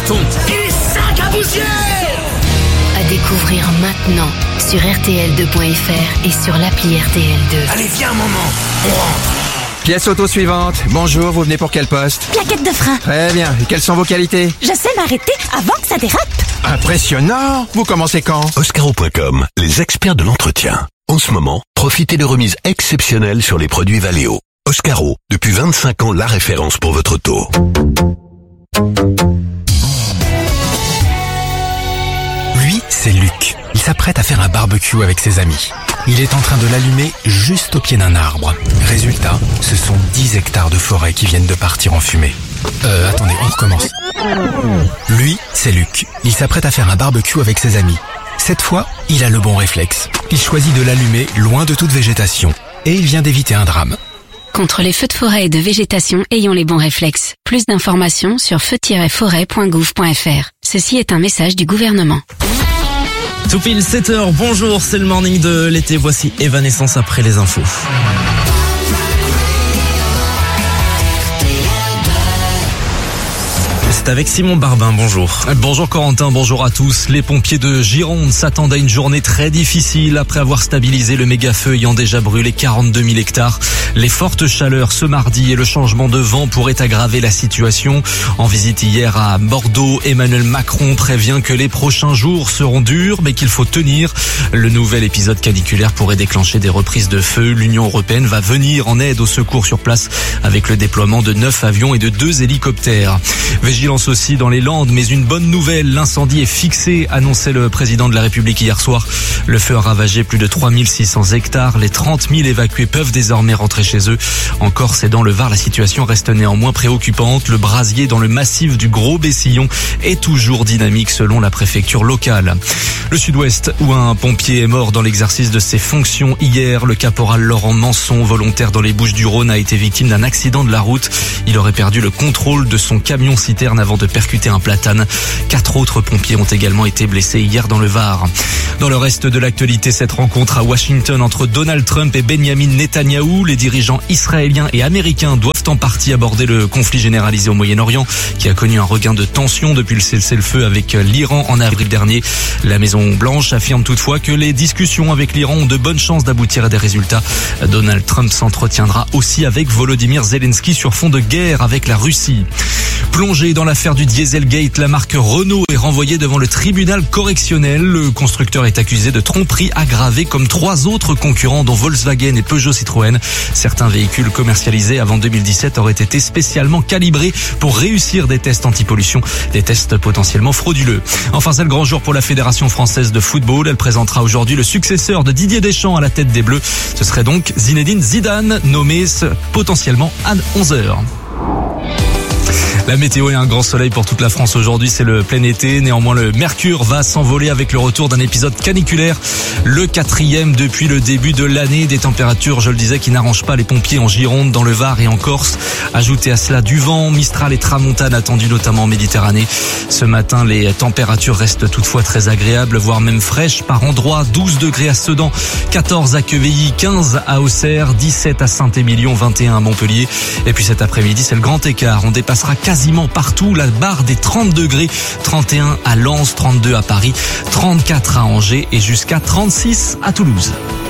bâtons et les sacs à poussière. À découvrir maintenant sur RTL2.fr et sur l'appli RTL2. Allez, viens, maman, on rentre. Pièce auto suivante. Bonjour, vous venez pour quel poste? Plaquette de frein. Très bien. Et quelles sont vos qualités? Je sais m'arrêter avant que ça dérape. Impressionnant. Vous commencez quand? Oscaro.com, les experts de l'entretien. En ce moment, profitez de remises exceptionnelles sur les produits Valeo. Oscaro, depuis 25 ans la référence pour votre auto. Lui, c'est Luc. Il s'apprête à faire un barbecue avec ses amis. Il est en train de l'allumer juste au pied d'un arbre. Résultat, ce sont 10 hectares de forêt qui viennent de partir en fumée. Attendez, on recommence. Lui, c'est Luc. Il s'apprête à faire un barbecue avec ses amis. Cette fois, il a le bon réflexe. Il choisit de l'allumer loin de toute végétation. Et il vient d'éviter un drame. Contre les feux de forêt et de végétation, ayons les bons réflexes. Plus d'informations sur feu-forêt.gouv.fr. Ceci est un message du gouvernement. Tout pile 7h, bonjour, c'est le morning de l'été, voici Evanescence après les infos. C'est avec Simon Barbin, bonjour. Bonjour Corentin, bonjour à tous. Les pompiers de Gironde s'attendent à une journée très difficile après avoir stabilisé le méga-feu ayant déjà brûlé 42 000 hectares. Les fortes chaleurs ce mardi et le changement de vent pourraient aggraver la situation. En visite hier à Bordeaux, Emmanuel Macron prévient que les prochains jours seront durs mais qu'il faut tenir. Le nouvel épisode caniculaire pourrait déclencher des reprises de feu. L'Union européenne va venir en aide au secours sur place avec le déploiement de 9 avions et de 2 hélicoptères. Vigilance aussi dans les Landes, mais une bonne nouvelle, l'incendie est fixé, annonçait le président de la République hier soir. Le feu a ravagé plus de 3600 hectares. Les 30 000 évacués peuvent désormais rentrer chez eux. En Corse et dans le Var, la situation reste néanmoins préoccupante. Le brasier dans le massif du Gros Bessillon est toujours dynamique selon la préfecture locale. Le Sud-Ouest, où un pompier est mort dans l'exercice de ses fonctions hier. Le caporal Laurent Manson, volontaire dans les Bouches-du-Rhône, a été victime d'un accident de la route. Il aurait perdu le contrôle de son camion-citerne avant de percuter un platane. 4 autres pompiers ont également été blessés hier dans le Var. Dans le reste de l'actualité, cette rencontre à Washington entre Donald Trump et Benjamin Netanyahou, les dirigeants israéliens et américains doivent en partie aborder le conflit généralisé au Moyen-Orient qui a connu un regain de tension depuis le cessez-le-feu avec l'Iran en avril dernier. La Maison-Blanche affirme toutefois que les discussions avec l'Iran ont de bonnes chances d'aboutir à des résultats. Donald Trump s'entretiendra aussi avec Volodymyr Zelensky sur fond de guerre avec la Russie. Plongé dans l'affaire du Dieselgate, la marque Renault est renvoyée devant le tribunal correctionnel. Le constructeur est accusé de tromperie aggravée comme 3 autres concurrents dont Volkswagen et Peugeot Citroën. Certains véhicules commercialisés avant 2017 auraient été spécialement calibrés pour réussir des tests anti-pollution, des tests potentiellement frauduleux. Enfin, c'est le grand jour pour la Fédération française de football. Elle présentera aujourd'hui le successeur de Didier Deschamps à la tête des Bleus. Ce serait donc Zinedine Zidane, nommé potentiellement à 11h. La météo et un grand soleil pour toute la France aujourd'hui, c'est le plein été. Néanmoins, le mercure va s'envoler avec le retour d'un épisode caniculaire. Le 4e depuis le début de l'année. Des températures, je le disais, qui n'arrangent pas les pompiers en Gironde, dans le Var et en Corse. Ajoutez à cela du vent, Mistral et Tramontane attendus notamment en Méditerranée. Ce matin, les températures restent toutefois très agréables, voire même fraîches par endroits. 12 degrés à Sedan, 14 à Quevilly, 15 à Auxerre, 17 à Saint-Émilion, 21 à Montpellier. Et puis cet après-midi, c'est le grand écart. On dépassera quasiment partout la barre des 30 degrés, 31 à Lens, 32 à Paris, 34 à Angers et jusqu'à 36 à Toulouse.